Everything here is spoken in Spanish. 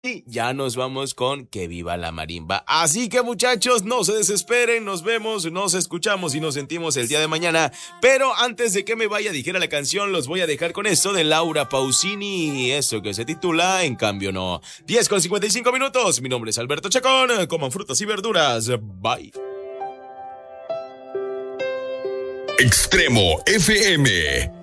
Y ya nos vamos con Que viva la marimba. Así que muchachos, no se desesperen, nos vemos, nos escuchamos y nos sentimos el día de mañana. Pero antes de que me vaya, dijera la canción, los voy a dejar con esto de Laura Pausini, eso que se titula En cambio no. 10:55. Mi nombre es Alberto Chacón, coman frutas y verduras. Bye. Extremo FM.